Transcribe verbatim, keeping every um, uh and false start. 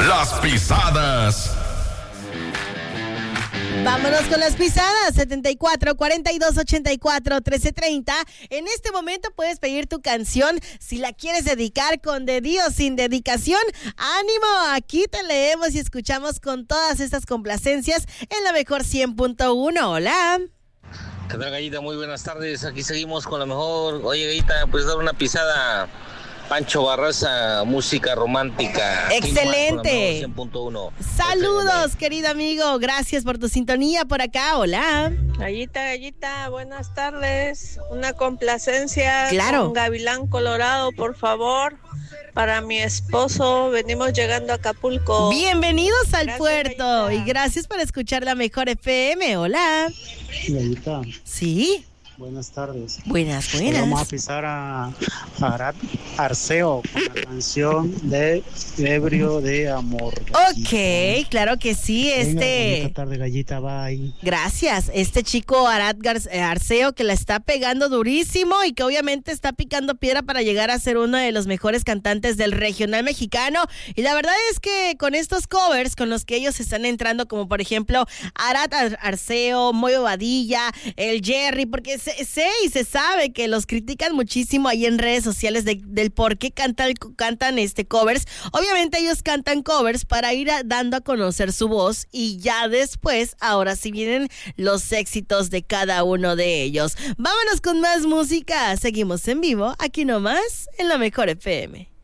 Las pisadas. Vámonos con las pisadas. setenta y cuatro, cuarenta y dos, ochenta y cuatro, trece, treinta. En este momento puedes pedir tu canción. Si la quieres dedicar con dedío o sin dedicación, ánimo, aquí te leemos y escuchamos con todas estas complacencias en la mejor cien punto uno. Hola. ¿Qué tal, Gallita? Muy buenas tardes. Aquí seguimos con la mejor. Oye, Gallita, ¿puedes dar una pisada? Pancho Barraza, música romántica. Excelente. cien punto uno. Saludos, querido amigo. Gracias por tu sintonía por acá. Hola. Gallita, Gallita, buenas tardes. Una complacencia. Claro. Con Gavilán Colorado, por favor. Para mi esposo, venimos llegando a Acapulco. Bienvenidos al Gracias, puerto. Gallita. Y gracias por escuchar la mejor F M. Hola. Gallita, Sí. buenas tardes. Buenas, Hoy vamos a buenas. pisar a Arad Arceo con la canción de Ebrio de Amor. Ok, claro que sí. Venga, Este. bonita tarde, Gallita, bye. Gracias. Este chico Arad Gar- eh, Arceo que la está pegando durísimo y que obviamente está picando piedra para llegar a ser uno de los mejores cantantes del regional mexicano. Y la verdad es que con estos covers con los que ellos están entrando, como por ejemplo Arad Ar- Arceo, Moyo Vadilla, el Jerry, porque sé, sé y se sabe que los critican muchísimo ahí en redes sociales de, del por qué cantan, cantan este covers. Obviamente ellos cantan covers para ir a- dando a conocer su voz y ya después, ahora sí vienen los éxitos de cada uno de ellos. Vámonos con más música. Seguimos en vivo, aquí nomás, en la mejor F M.